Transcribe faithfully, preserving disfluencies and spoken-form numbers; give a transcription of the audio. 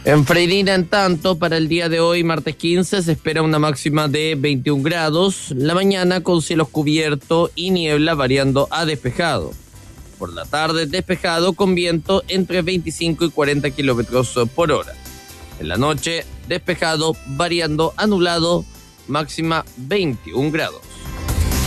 En Freirina, en tanto, para el día de hoy, martes quince, se espera una máxima de veintiún grados. La mañana con cielos cubiertos y niebla variando a despejado. Por la tarde, despejado con viento entre veinticinco y cuarenta kilómetros por hora. En la noche, despejado variando a nublado, máxima veintiún grados.